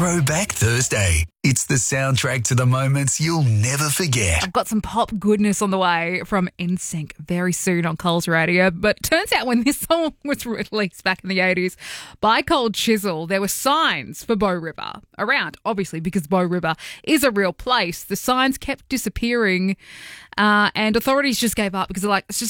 Throwback Thursday. It's the soundtrack to the moments you'll never forget. I've got some pop goodness on the way from NSYNC very soon on Coles Radio. But turns out when this song was released back in the 80s by Cold Chisel, there were signs for Bow River around, obviously, because Bow River is a real place. The signs kept disappearing and authorities just gave up because they're like, it's just